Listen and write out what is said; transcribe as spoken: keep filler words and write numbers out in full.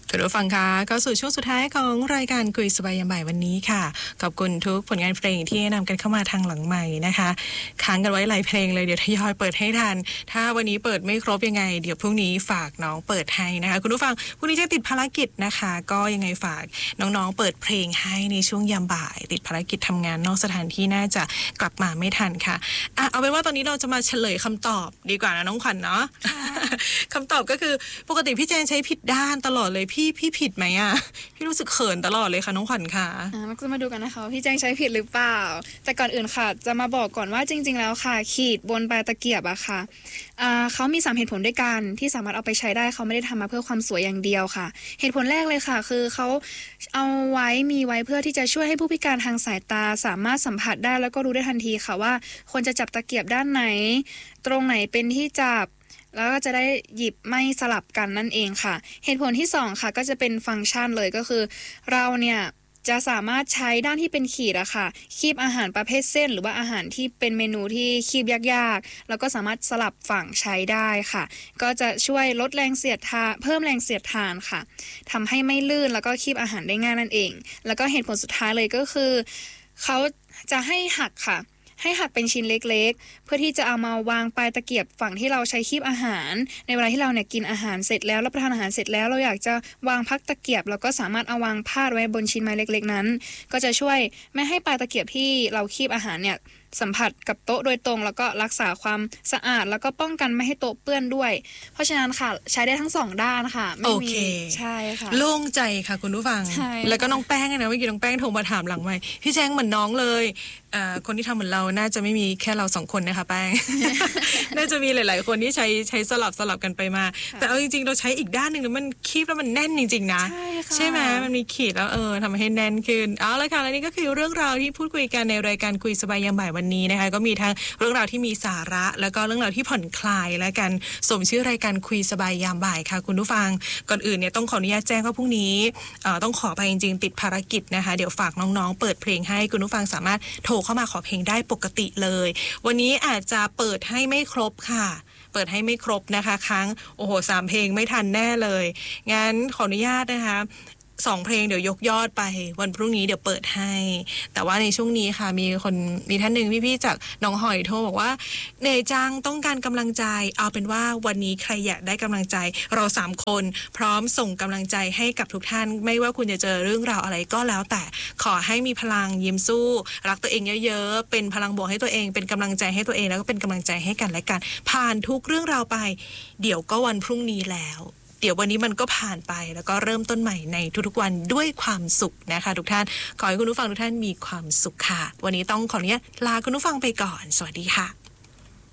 คุณผู้ฟังคะก็สู่ช่วงสุดท้ายของรายการคุยสบายยามบ่ายวันนี้ค่ะขอบคุณทุกผลงานเพลงที่นำกันเข้ามาทางหลังใหม่นะคะค้างกันไว้หลายเพลงเลยเดี๋ยวทยอยเปิดให้ทันถ้าวันนี้เปิดไม่ครบยังไงเดี๋ยวพรุ่งนี้ฝากน้องเปิดให้นะคะคุณผู้ฟังพรุ่งนี้จะติดภารกิจนะคะก็ยังไงฝากน้องๆเปิดเพลงให้ในช่วงยามบ่ายติดภารกิจทำงานนอกสถานที่น่าจะกลับมาไม่ทันค่ะอ่ะเอาเป็นว่าตอนนี้เราจะมาเฉลยคำตอบดีกว่านะน้องขวัญเนาะ คำตอบก็คือปกติพี่แจงใช้ผิดด้านตลอดเลยพี่พี่ผิดไหมอ่ะพี่รู้สึกเขินตลอดเลยค่ะน้องขวัญค่ะอ่าเราจะมาดูกันนะคะว่าพี่แจงใช้ผิดหรือเปล่าแต่ก่อนอื่นค่ะจะมาบอกก่อนว่าจริงๆแล้วค่ะขีดบนปลายตะเกียบอะค่ะอ่าเขามีสามเหตุผลด้วยกันที่สามารถเอาไปใช้ได้เขาไม่ได้ทำมาเพื่อความสวยอย่างเดียวค่ะเหตุผลแรกเลยค่ะคือเขาเอาไว้มีไว้เพื่อที่จะช่วยให้ผู้พิการทางสายตาสามารถสัมผัสได้แล้วก็รู้ได้ทันทีค่ะว่าควรจะจับตะเกียบด้านไหนตรงไหนเป็นที่จับแล้วก็จะได้หยิบไม่สลับกันนั่นเองค่ะเหตุผลที่สองค่ะก็จะเป็นฟังก์ชันเลยก็คือเราเนี่ยจะสามารถใช้ด้านที่เป็นขีดอะค่ะคีบอาหารประเภทเส้นหรือว่าอาหารที่เป็นเมนูที่คีบยากๆแล้วก็สามารถสลับฝั่งใช้ได้ค่ะก็จะช่วยลดแรงเสียดทานเพิ่มแรงเสียดทานค่ะทำให้ไม่ลื่นแล้วก็คีบอาหารได้ง่ายนั่นเองแล้วก็เหตุผลสุดท้ายเลยก็คือเขาจะให้หักค่ะให้หักเป็นชิ้นเล็กๆเพื่อที่จะเอามาวางปลายตะเกียบฝั่งที่เราใช้คีบอาหารในเวลาที่เราเนี่ยกินอาหารเสร็จแล้วรับประทานอาหารเสร็จแล้วเราอยากจะวางพักตะเกียบแล้วก็สามารถเอาวางพาดไว้บนชิ้นไม้เล็กๆนั้นก็จะช่วยไม่ให้ปลายตะเกียบที่เราคีบอาหารเนี่ยสัมผัสกับโต๊ะโดยตรงแล้วก็รักษาความสะอาดแล้วก็ป้องกันไม่ให้โต๊ะเปื้อนด้วยเพราะฉะนั้นค่ะใช้ได้ทั้งสองด้านค่ะไม่มีใช่ค่ะโล่งใจค่ะคุณผู้ฟังแล้วก็น้องแป้งนะเมื่อกี้น้องแป้งโทรมาถามหลังไมค์พี่แจ้งเหมือนน้องเลยคนที่ทำเหมือนเราน่าจะไม่มีแค่เราสองคนนะคะแป้ง น่าจะมีหลายๆคนที่ใช้ใช้สลับสลับกันไปมาแต่เอาจริงๆเราใช้อีกด้านหนึ่งแล้วมันคีบแล้วมันแน่นจริงๆนะใช่ไหมมันมีขีดแล้วเออทำให้แน่นขึ้นเอาละค่ะและนี่ก็คือเรื่องราวที่พูดคุยกันในรายการคุยสบายยามบ่ายวันนี้นะคะก็มีทั้งเรื่องราวที่มีสาระแล้วก็เรื่องราวที่ผ่อนคลายและกันสมชื่อรายการคุยสบายยามบ่ายค่ะคุณผู้ฟังก่อนอื่นเนี่ยต้องขออนุญาตแจ้งว่าพรุ่งนี้ต้องขอไปจริงๆติดภารกิจนะคะเดี๋ยวฝากน้องๆเปิดเพลงให้คุณผู้ฟังสามารถโทรเข้ามาขอเพลงได้ปกติเลยวันนี้อาจจะเปิดให้ไม่ครบค่ะเปิดให้ไม่ครบนะคะครั้งโอ้โหสามเพลงไม่ทันแน่เลยงั้นขออนุญาตนะคะสองเพลงเดี๋ยวยกยอดไปวันพรุ่งนี้เดี๋ยวเปิดให้แต่ว่าในช่วงนี้ค่ะมีคนมีท่านหนึ่งพี่ๆจากน้องหอยโทรบอกว่าเหนื่อยจังต้องการกำลังใจเอาเป็นว่าวันนี้ใครอยากได้กำลังใจเราสามคนพร้อมส่งกำลังใจให้กับทุกท่านไม่ว่าคุณจะเจอเรื่องราวอะไรก็แล้วแต่ขอให้มีพลังยิ้มสู้รักตัวเองเยอะๆเป็นพลังบวกให้ตัวเองเป็นกำลังใจให้ตัวเองแล้วก็เป็นกำลังใจให้กันและกันผ่านทุกเรื่องราวไปเดี๋ยวก็วันพรุ่งนี้แล้วเดี๋ยววันนี้มันก็ผ่านไปแล้วก็เริ่มต้นใหม่ในทุกๆวันด้วยความสุขนะคะทุกท่านขอให้คุณผู้ฟังทุกท่านมีความสุขค่ะวันนี้ต้องขออนุญาตลาคุณผู้ฟังไปก่อนสวัสดีค่ะ